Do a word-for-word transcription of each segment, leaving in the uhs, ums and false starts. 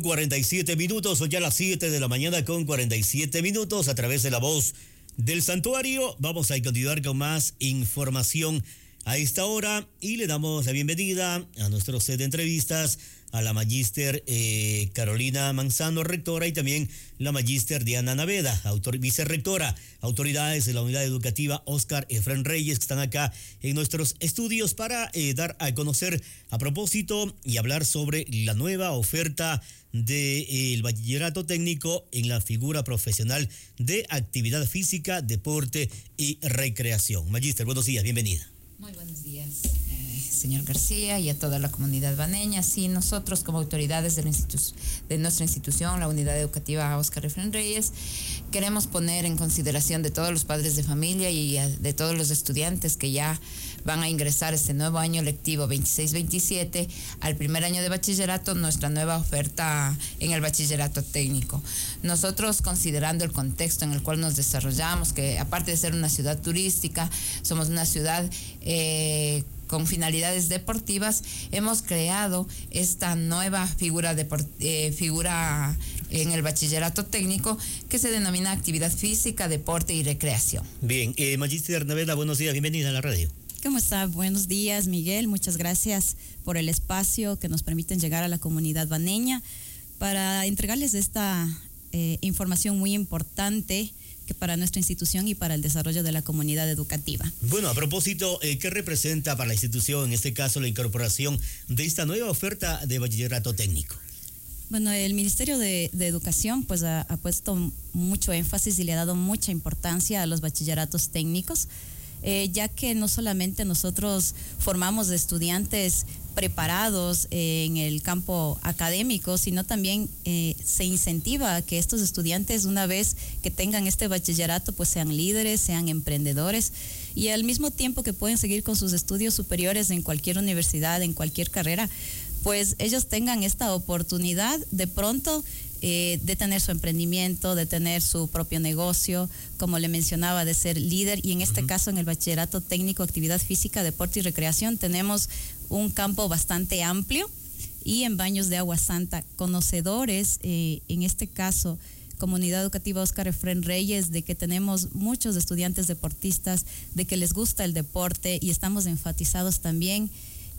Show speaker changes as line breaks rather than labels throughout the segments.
cuarenta y siete minutos, son ya las siete de la mañana con cuarenta y siete minutos a través de la voz del santuario. Vamos a continuar con más información a esta hora y le damos la bienvenida a nuestro set de entrevistas a la magíster eh, Carolina Manzano, rectora, y también la magíster Diana Naveda, autor, vicerrectora, autoridades de la unidad educativa Óscar Efrén Reyes, que están acá en nuestros estudios para eh, dar a conocer a propósito y hablar sobre la nueva oferta del de, eh, bachillerato técnico en la figura profesional de actividad física, deporte y recreación. Magíster, buenos días, bienvenida.
Muy buenos días, eh, señor García, y a toda la comunidad baneña. Sí, nosotros como autoridades de, la institu- de nuestra institución, la Unidad Educativa Óscar Efrén Reyes, queremos poner en consideración de todos los padres de familia y a, de todos los estudiantes que ya van a ingresar este nuevo año lectivo veintiséis veintisiete al primer año de bachillerato, nuestra nueva oferta en el bachillerato técnico. Nosotros, considerando el contexto en el cual nos desarrollamos, que aparte de ser una ciudad turística, somos una ciudad eh, con finalidades deportivas, hemos creado esta nueva figura, deport- eh, figura en el bachillerato técnico que se denomina actividad física, deporte y recreación.
Bien, eh, magíster Naveda, buenos días, bienvenida a la radio.
¿Cómo está? Buenos días, Miguel. Muchas gracias por el espacio que nos permiten llegar a la comunidad baneña para entregarles esta eh, información muy importante que para nuestra institución y para el desarrollo de la comunidad educativa.
Bueno, a propósito, eh, ¿qué representa para la institución, en este caso, la incorporación de esta nueva oferta de bachillerato técnico?
Bueno, el Ministerio de, de Educación pues ha, ha puesto mucho énfasis y le ha dado mucha importancia a los bachilleratos técnicos, eh, ya que no solamente nosotros formamos estudiantes preparados eh, en el campo académico, sino también eh, se incentiva a que estos estudiantes, una vez que tengan este bachillerato, pues sean líderes, sean emprendedores, y al mismo tiempo que pueden seguir con sus estudios superiores en cualquier universidad, en cualquier carrera, pues ellos tengan esta oportunidad de pronto eh, de tener su emprendimiento, de tener su propio negocio, como le mencionaba, de ser líder. Y en este uh-huh. caso, en el bachillerato técnico, actividad física, deporte y recreación, tenemos un campo bastante amplio, y en Baños de Agua Santa, conocedores, eh, en este caso, Comunidad Educativa Óscar Efrén Reyes, de que tenemos muchos estudiantes deportistas, de que les gusta el deporte, y estamos enfatizados también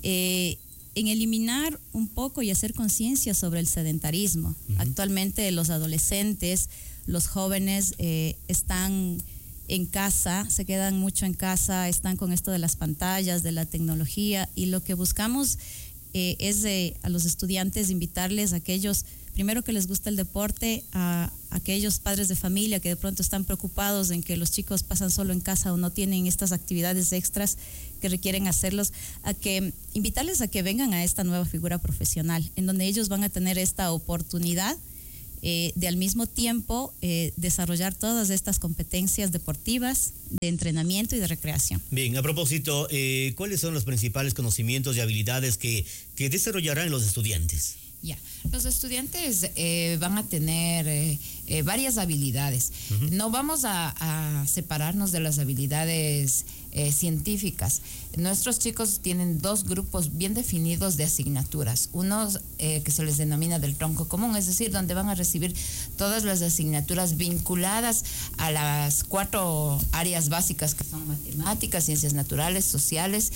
eh, en eliminar un poco y hacer conciencia sobre el sedentarismo. Uh-huh. Actualmente los adolescentes, los jóvenes eh, están en casa, se quedan mucho en casa, están con esto de las pantallas, de la tecnología, y lo que buscamos eh, es de, a los estudiantes invitarles a aquellos, primero que les gusta el deporte, a, a aquellos padres de familia que de pronto están preocupados en que los chicos pasan solo en casa o no tienen estas actividades extras que requieren hacerlos, a que invitarles a que vengan a esta nueva figura profesional, en donde ellos van a tener esta oportunidad eh, de al mismo tiempo eh, desarrollar todas estas competencias deportivas, de entrenamiento y de recreación.
Bien, a propósito, eh, ¿cuáles son los principales conocimientos y habilidades que, que desarrollarán los estudiantes?
Ya, los estudiantes eh, van a tener eh, eh, varias habilidades. Uh-huh. No vamos a, a separarnos de las habilidades eh, científicas. Nuestros chicos tienen dos grupos bien definidos de asignaturas. Unos eh, que se les denomina del tronco común, es decir, donde van a recibir todas las asignaturas vinculadas a las cuatro áreas básicas que son matemáticas, ciencias naturales, sociales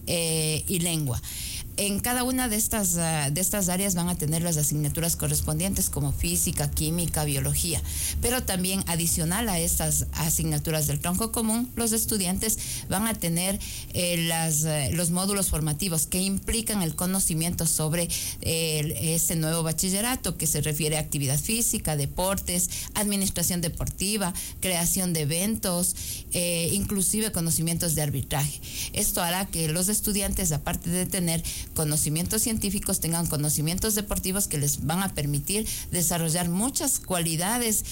eh, y lengua. En cada una de estas, uh, de estas áreas van a tener las asignaturas correspondientes como física, química, biología, pero también adicional a estas asignaturas del tronco común, los estudiantes van a tener eh, las, uh, los módulos formativos que implican el conocimiento sobre eh, este nuevo bachillerato, que se refiere a actividad física, deportes, administración deportiva, creación de eventos, eh, inclusive conocimientos de arbitraje. Esto hará que los estudiantes, aparte de tener conocimientos científicos, tengan conocimientos deportivos que les van a permitir desarrollar muchas cualidades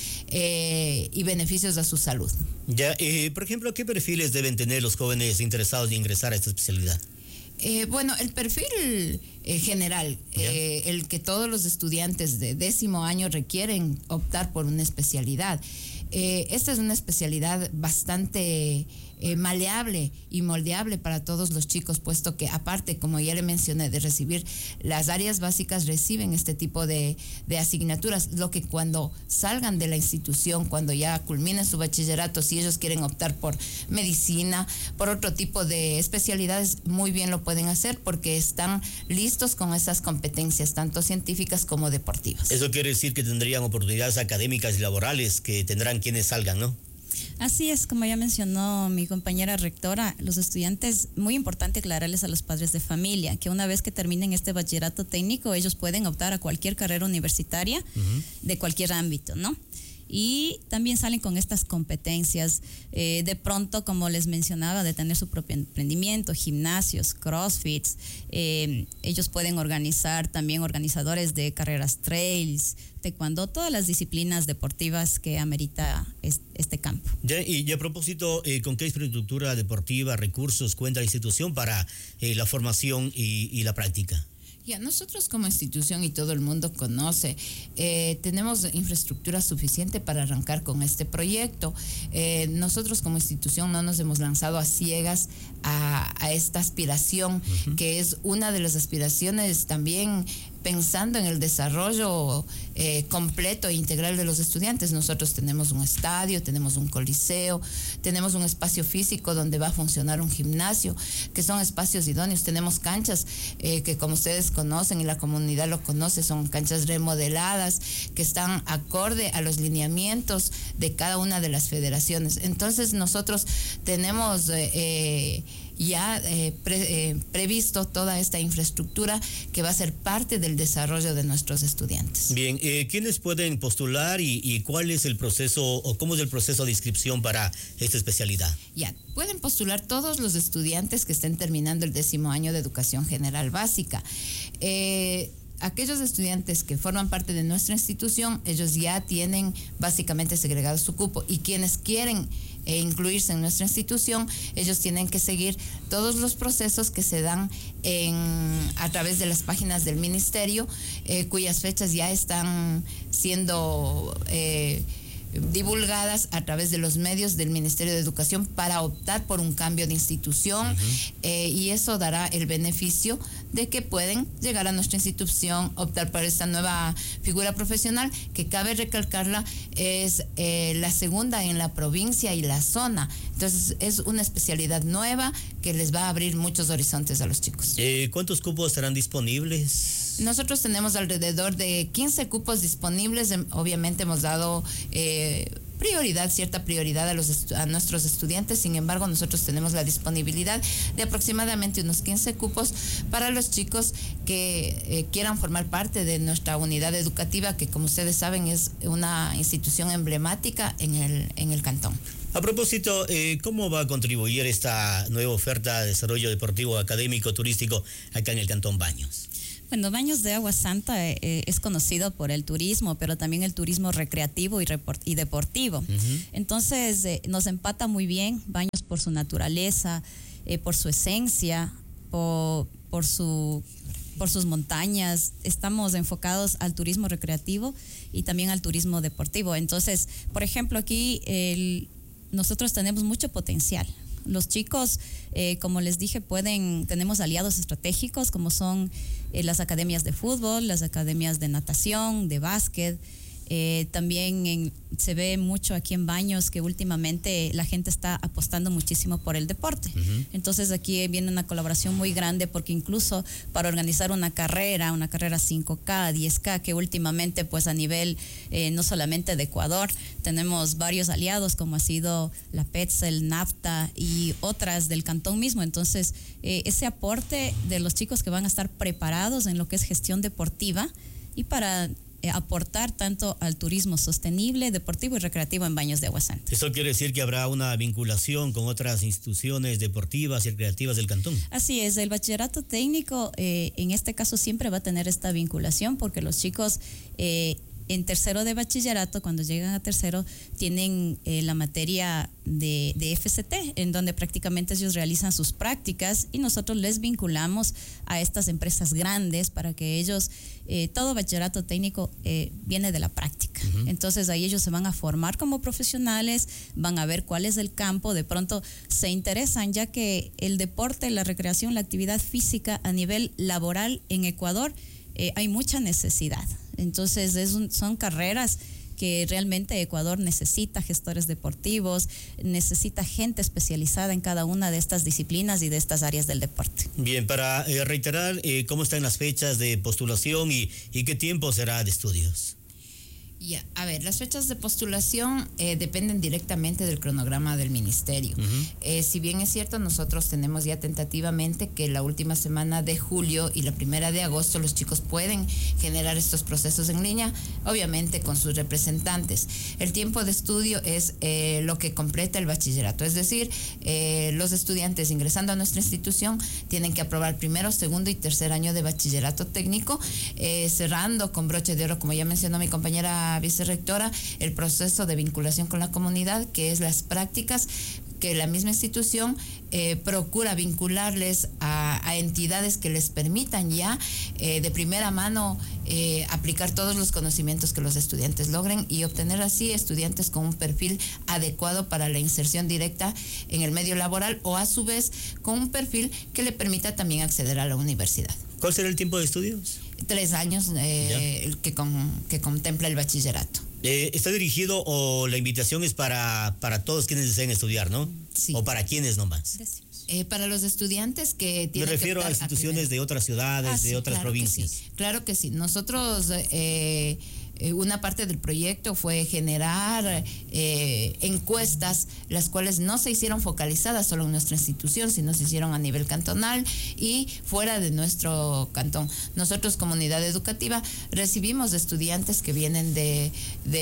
eh, y beneficios a su salud.
Ya, eh, por ejemplo, ¿qué perfiles deben tener los jóvenes interesados en ingresar a esta especialidad?
Eh, bueno, el perfil eh, general, eh, el que todos los estudiantes de décimo año requieren optar por una especialidad. Eh, esta es una especialidad bastante eh, maleable y moldeable para todos los chicos, puesto que aparte, como ya le mencioné, de recibir las áreas básicas, reciben este tipo de, de asignaturas, lo que cuando salgan de la institución, cuando ya culminen su bachillerato, si ellos quieren optar por medicina, por otro tipo de especialidades, muy bien lo pueden hacer porque están listos con esas competencias, tanto científicas como deportivas.
Eso quiere decir que tendrían oportunidades académicas y laborales que tendrán quienes salgan, ¿no?
Así es, como ya mencionó mi compañera rectora, los estudiantes, muy importante aclararles a los padres de familia que una vez que terminen este bachillerato técnico, ellos pueden optar a cualquier carrera universitaria uh-huh. de cualquier ámbito, ¿no? Y también salen con estas competencias, eh, de pronto, como les mencionaba, de tener su propio emprendimiento, gimnasios, crossfits, eh, ellos pueden organizar también organizadores de carreras trails, taekwondo, todas las disciplinas deportivas que amerita es, este campo.
Ya, y, y a propósito, eh, ¿con qué infraestructura deportiva, recursos cuenta la institución para eh, la formación y, y la práctica?
Ya, nosotros como institución, y todo el mundo conoce, eh, tenemos infraestructura suficiente para arrancar con este proyecto. Eh, nosotros como institución no nos hemos lanzado a ciegas a, a esta aspiración, uh-huh. que es una de las aspiraciones también pensando en el desarrollo eh, completo e integral de los estudiantes. Nosotros tenemos un estadio, tenemos un coliseo, tenemos un espacio físico donde va a funcionar un gimnasio, que son espacios idóneos. Tenemos canchas eh, que, como ustedes conocen y la comunidad lo conoce, son canchas remodeladas que están acorde a los lineamientos de cada una de las federaciones. Entonces nosotros tenemos eh, eh, ya eh, pre, eh, previsto toda esta infraestructura que va a ser parte del desarrollo de nuestros estudiantes.
Bien, eh, ¿quiénes pueden postular y, y cuál es el proceso o cómo es el proceso de inscripción para esta especialidad?
Ya, pueden postular todos los estudiantes que estén terminando el décimo año de educación general básica. Eh, Aquellos estudiantes que forman parte de nuestra institución, ellos ya tienen básicamente segregado su cupo, y quienes quieren eh, incluirse en nuestra institución, ellos tienen que seguir todos los procesos que se dan en, a través de las páginas del ministerio, eh, cuyas fechas ya están siendo eh, divulgadas a través de los medios del Ministerio de Educación para optar por un cambio de institución, uh-huh. eh, y eso dará el beneficio de que pueden llegar a nuestra institución, optar por esta nueva figura profesional, que cabe recalcarla, es eh, la segunda en la provincia y la zona. Entonces es una especialidad nueva que les va a abrir muchos horizontes a los chicos.
Eh, ¿Cuántos cupos estarán disponibles?
Nosotros tenemos alrededor de quince cupos disponibles. Obviamente hemos dado eh, prioridad, cierta prioridad a, los a nuestros estudiantes. Sin embargo, nosotros tenemos la disponibilidad de aproximadamente unos quince cupos para los chicos que eh, quieran formar parte de nuestra unidad educativa, que, como ustedes saben, es una institución emblemática en el, en el cantón.
A propósito, eh, ¿cómo va a contribuir esta nueva oferta de desarrollo deportivo, académico, turístico acá en el Cantón Baños?
Bueno, Baños de Agua Santa eh, es conocido por el turismo, pero también el turismo recreativo y, report- y deportivo. Uh-huh. Entonces, eh, nos empata muy bien Baños por su naturaleza, eh, por su esencia, por, por, su, por sus montañas. Estamos enfocados al turismo recreativo y también al turismo deportivo. Entonces, por ejemplo, aquí el, nosotros tenemos mucho potencial. Los chicos, eh, como les dije, pueden, tenemos aliados estratégicos como son eh, las academias de fútbol, las academias de natación, de básquet. Eh, también en, se ve mucho aquí en Baños que últimamente la gente está apostando muchísimo por el deporte. Uh-huh. Entonces aquí viene una colaboración muy grande, porque incluso para organizar una carrera, una carrera cinco K, diez K, que últimamente pues a nivel eh, no solamente de Ecuador, tenemos varios aliados como ha sido la Petzel, NAFTA y otras del cantón mismo. Entonces eh, ese aporte de los chicos que van a estar preparados en lo que es gestión deportiva y para Eh, aportar tanto al turismo sostenible, deportivo y recreativo en Baños de Agua Santa.
¿Eso quiere decir que habrá una vinculación con otras instituciones deportivas y recreativas del cantón?
Así es, el bachillerato técnico eh, en este caso siempre va a tener esta vinculación, porque los chicos eh, en tercero de bachillerato, cuando llegan a tercero, tienen eh, la materia de, de F C T, en donde prácticamente ellos realizan sus prácticas y nosotros les vinculamos a estas empresas grandes para que ellos, eh, todo bachillerato técnico eh, viene de la práctica. Uh-huh. Entonces ahí ellos se van a formar como profesionales, van a ver cuál es el campo, de pronto se interesan, ya que el deporte, la recreación, la actividad física a nivel laboral en Ecuador eh, hay mucha necesidad. Entonces es un, son carreras que realmente Ecuador necesita gestores deportivos, necesita gente especializada en cada una de estas disciplinas y de estas áreas del deporte.
Bien, para eh, reiterar, eh, ¿cómo están las fechas de postulación y, y qué tiempo será de estudios?
Ya, a ver, las fechas de postulación eh, dependen directamente del cronograma del ministerio. Uh-huh. Eh, si bien es cierto, nosotros tenemos ya tentativamente que la última semana de julio y la primera de agosto los chicos pueden generar estos procesos en línea, obviamente con sus representantes. El tiempo de estudio es eh, lo que completa el bachillerato, es decir, eh, los estudiantes ingresando a nuestra institución tienen que aprobar primero, segundo y tercer año de bachillerato técnico, eh, cerrando con broche de oro, como ya mencionó mi compañera vicerrectora, el proceso de vinculación con la comunidad, que es las prácticas que la misma institución eh, procura vincularles a, a entidades que les permitan ya eh, de primera mano eh, aplicar todos los conocimientos que los estudiantes logren y obtener así estudiantes con un perfil adecuado para la inserción directa en el medio laboral o a su vez con un perfil que le permita también acceder a la universidad.
¿Cuál será el tiempo de estudios?
Tres años eh, el que, con, que contempla el bachillerato.
Eh, está dirigido o la invitación es para, para todos quienes deseen estudiar, ¿no?
Sí.
¿O para quienes nomás?
Eh, para los estudiantes que tienen.
Me refiero
que
a instituciones a de otras ciudades, ah, de sí, otras
claro
provincias.
Que sí, claro que sí. Nosotros, eh, una parte del proyecto fue generar eh, encuestas, las cuales no se hicieron focalizadas solo en nuestra institución, sino se hicieron a nivel cantonal y fuera de nuestro cantón. Nosotros, comunidad educativa, recibimos estudiantes que vienen de,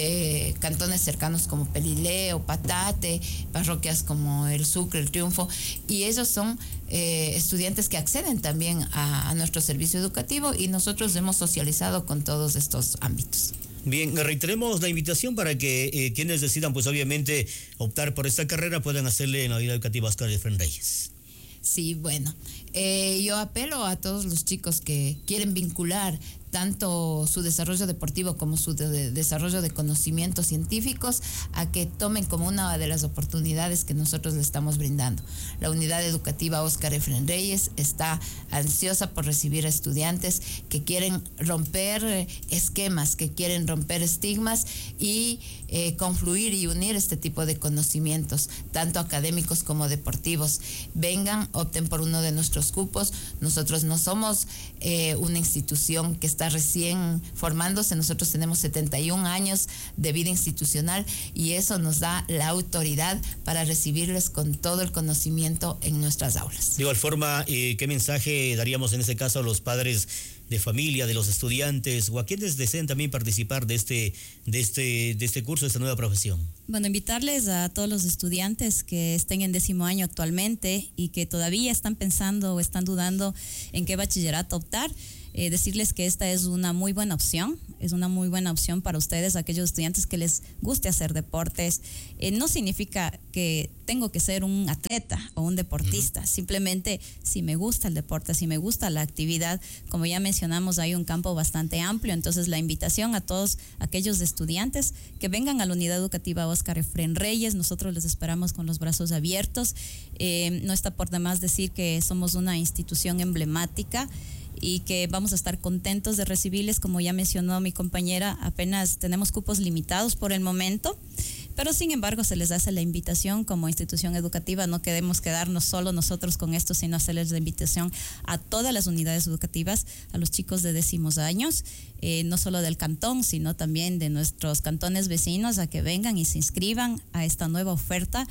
de cantones cercanos como Pelileo, Patate, parroquias como El Sucre, El Triunfo, y ellos son eh, estudiantes que acceden también a, a nuestro servicio educativo y nosotros hemos socializado con todos estos ámbitos.
Bien, reiteremos la invitación para que eh, quienes decidan, pues obviamente, optar por esta carrera puedan hacerle en la Unidad Educativa Óscar Efraín Reyes.
Sí, bueno, eh, yo apelo a todos los chicos que quieren vincular tanto su desarrollo deportivo como su de desarrollo de conocimientos científicos a que tomen como una de las oportunidades que nosotros le estamos brindando. La Unidad Educativa Óscar Efraín Reyes está ansiosa por recibir a estudiantes que quieren romper esquemas, que quieren romper estigmas y eh, confluir y unir este tipo de conocimientos, tanto académicos como deportivos. Vengan, opten por uno de nuestros cupos. Nosotros no somos eh, una institución que está recién formándose, nosotros tenemos setenta y un años de vida institucional y eso nos da la autoridad para recibirles con todo el conocimiento en nuestras aulas.
De igual forma, eh, ¿qué mensaje daríamos en este caso a los padres de familia, de los estudiantes o a quienes deseen también participar de este, de este, de este curso, de esta nueva profesión?
Bueno, invitarles a todos los estudiantes que estén en décimo año actualmente y que todavía están pensando o están dudando en qué bachillerato optar. Eh, decirles que esta es una muy buena opción, es una muy buena opción para ustedes, aquellos estudiantes que les guste hacer deportes. Eh, no significa que tengo que ser un atleta o un deportista, uh-huh. Simplemente si me gusta el deporte, si me gusta la actividad, como ya mencionamos, hay un campo bastante amplio, entonces la invitación a todos aquellos estudiantes que vengan a la Unidad Educativa Óscar Efraín Reyes, nosotros les esperamos con los brazos abiertos. Eh, no está por demás decir que somos una institución emblemática y que vamos a estar contentos de recibirles. Como ya mencionó mi compañera, apenas tenemos cupos limitados por el momento, pero sin embargo se les hace la invitación como institución educativa. No queremos quedarnos solo nosotros con esto, sino hacerles la invitación a todas las unidades educativas, a los chicos de décimos años, eh, no solo del cantón, sino también de nuestros cantones vecinos, a que vengan y se inscriban a esta nueva oferta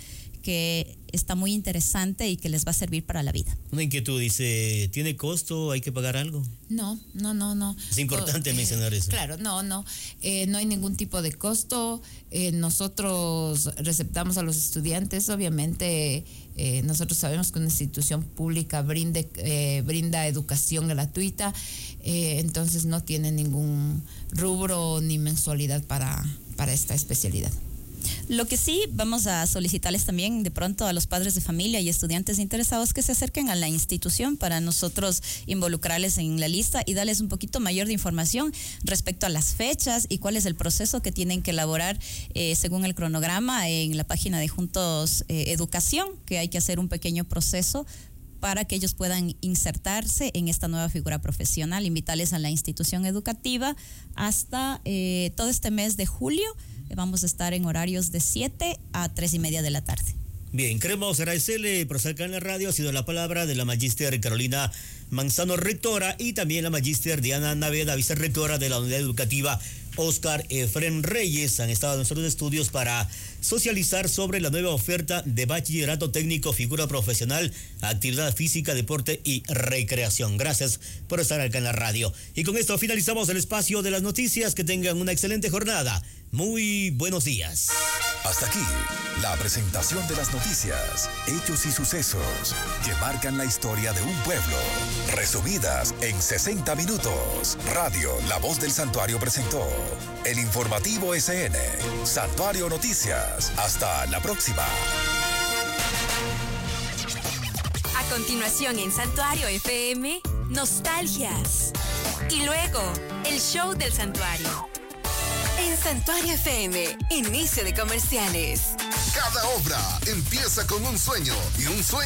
que está muy interesante y que les va a servir para la vida.
Una inquietud, dice, ¿tiene costo? ¿Hay que pagar algo?
No, no, no, no.
Es importante
eh,
mencionar eso.
Claro, no, no. Eh, no hay ningún tipo de costo. Eh, nosotros receptamos a los estudiantes. Obviamente, eh, nosotros sabemos que una institución pública brinde, eh, brinda educación gratuita. Eh, entonces, no tiene ningún rubro ni mensualidad para, para esta especialidad.
Lo que sí vamos a solicitarles también de pronto a los padres de familia y estudiantes interesados que se acerquen a la institución para nosotros involucrarles en la lista y darles un poquito mayor de información respecto a las fechas y cuál es el proceso que tienen que elaborar eh, según el cronograma en la página de Juntos eh, Educación, que hay que hacer un pequeño proceso para que ellos puedan insertarse en esta nueva figura profesional, invitarles a la institución educativa hasta eh, todo este mes de julio. Vamos a estar en horarios de siete a tres y media de la tarde.
Bien, queremos agradecerle por estar acá en la radio. Ha sido la palabra de la magíster Carolina Manzano, rectora, y también la magíster Diana Naveda, vicerrectora de la unidad educativa Oscar Efren Reyes. Han estado en nuestros estudios para socializar sobre la nueva oferta de bachillerato técnico, figura profesional, actividad física, deporte y recreación. Gracias por estar acá en la radio. Y con esto finalizamos el espacio de las noticias. Que tengan una excelente jornada. Muy buenos días.
Hasta aquí la presentación de las noticias, hechos y sucesos que marcan la historia de un pueblo, resumidas en sesenta minutos. Radio La Voz del Santuario presentó el informativo S N, Santuario Noticias. Hasta la próxima.
A continuación en Santuario F M, Nostalgias. Y luego, el show del Santuario. En Santuario F M, inicio de comerciales.
Cada obra empieza con un sueño y un sueño